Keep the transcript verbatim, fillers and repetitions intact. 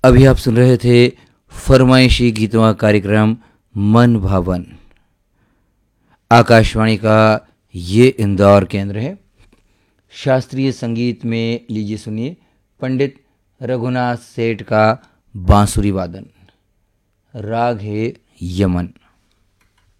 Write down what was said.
अभी आप सुन रहे थे फरमाइशी गीतों का कार्यक्रम मन भावन। आकाशवाणी का ये इंदौर केंद्र है। शास्त्रीय संगीत में लीजिए सुनिए पंडित रघुनाथ सेठ का बांसुरी वादन। राग है यमन।